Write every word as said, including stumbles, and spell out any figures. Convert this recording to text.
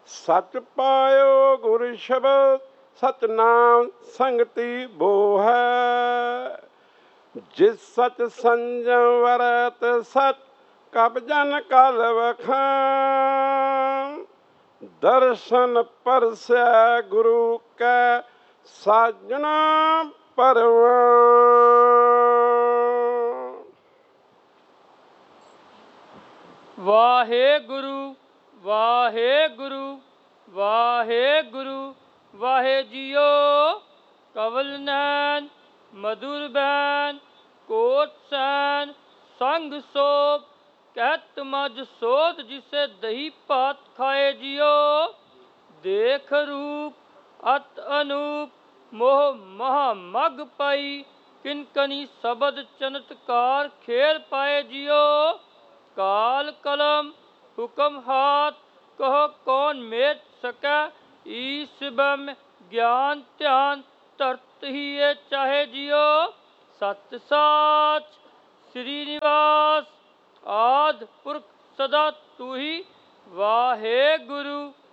ਸਚ ਪਾਇਓ ਗੁਰ ਸ਼ਬਦ ਸਤਨਾਮ ਸੰਗਤੀ ਬੋ ਹੈ। ਜਿਸ ਸਚ ਸੰਜਮ ਵਰਤ ਸਚ ਕਬ ਜਨ ਕਲ ਵਖਾਨ। ਦਰਸ਼ਨ ਪਰਸੈ ਗੁਰੂ ਕੈ ਸਾਜਣਾ ਪਰਵਾਨ। ਵਾਹਿਗੁਰੂ ਵਾਹਿਗੁਰੂ ਵਾਹਿਗੁਰੂ ਵਾਹਿ ਜੀਓ। ਕਵਲ ਨੈਣ ਮਧੁਰ ਬੈਨ ਕੋਟ ਸੈਨ ਸੰਗ ਸੋਪ ਕਹਿਤ ਮਜ ਸੋਧ ਜਿਸੇ ਦਹੀ ਭਾਤ ਖਾਏ ਜੀਓ। ਦੇਖ ਰੂਪ ਅਤ ਅਨੂਪ ਮੋਹ ਮਹਾ ਮਗ ਪਾਈ ਕਿਨਕਨੀ ਸ਼ਬਦ ਚਨਤਕਾਰ ਖੇਲ ਪਾਏ ਜੀਓ। ਕਾਲ ਕਲਮ ਹੁਕਮ ਹਾਥ ਕਹੋ ਕੌਣ ਮੇਟ ਸਕੈ। ਈਸ ਬ੍ਰਹਮ ਗਿਆਨ ਧਿਆਨ ਧਰਤ ਹੀ ਇਹ ਚਾਹੇ ਜੀਓ। ਸਤ ਸਾਚ ਸ੍ਰੀ ਨਿਵਾਸ ਆਦਿ ਪੁਰਖ ਸਦਾ ਤੂੰ ਹੀ। ਵਾਹਿਗੁਰੂ